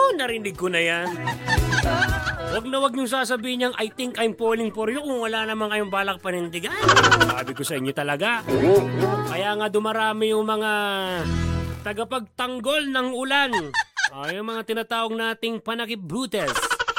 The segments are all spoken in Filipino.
narinig ko na yan. Wag niyong sasabihin niyang, I think I'm falling for you kung wala naman kayong balak panindigan. Sabi ko sa inyo talaga. Kaya nga dumarami yung mga tagapagtanggol ng ulan. Yung mga tinatawag nating panakibutes.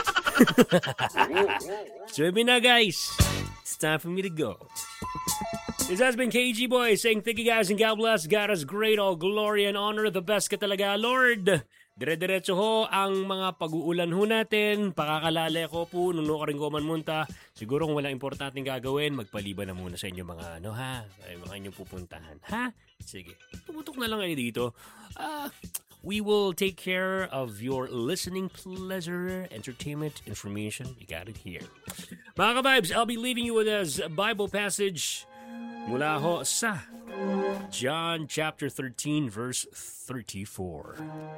So na guys, it's time for me to go. This has been KG Boy saying thank you guys and God bless. God is great, all glory and honor. The best ka talaga, Lord. Dire-diretso ho ang mga pag-uulan ho natin. Pakakalala ko po, nuno ka rin ko man munta. Siguro kung walang importanteng gagawin, magpaliban na muna sa inyo mga mga inyong pupuntahan. Ha? Sige, pumutok na lang kayo dito. We will take care of your listening pleasure, entertainment, information. You got it here. Mga ka-vibes, I'll be leaving you with this Bible passage mula ho sa John chapter 13 verse 34.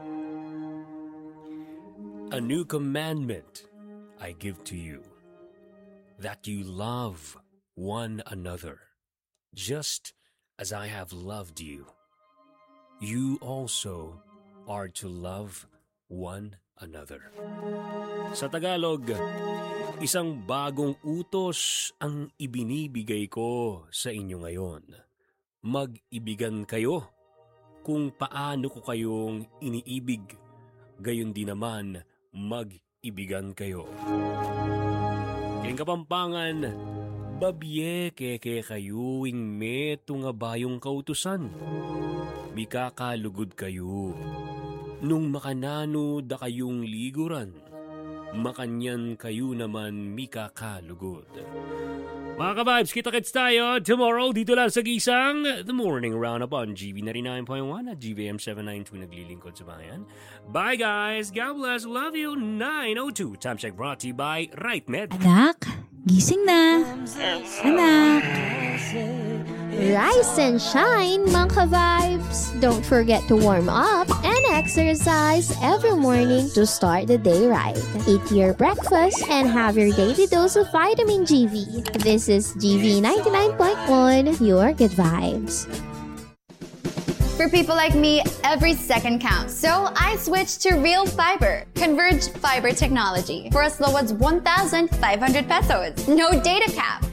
A new commandment I give to you, that you love one another, just as I have loved you. You also are to love one another. Sa Tagalog, isang bagong utos ang ibinibigay ko sa inyo ngayon. Mag-ibigan kayo kung paano ko kayong iniibig, gayon din naman mag-ibigan kayo. Kaya Kapampangan, babye keke kayuing meto nga bayong kautusan. Mikakalugod kayo. Nung makanano da kayong liguran, makanyan kayo naman mikakalugod. Mga ka-vibes, kita-kits tayo tomorrow dito lang sa Gisang The Morning Roundup on GB 99.1 at GBM 792 naglilingkod sa bayan. Bye guys, God bless, love you, 9:02. Time check brought to you by Right Med. Anak, gising na. Anak. Rise and shine, mga ka-vibes! Don't forget to warm up and exercise every morning to start the day right. Eat your breakfast and have your daily dose of vitamin GV. This is GV 99.1, your good vibes. For people like me, every second counts. So I switched to Real Fiber, converged fiber technology for as low as 1,500 pesos. No data cap.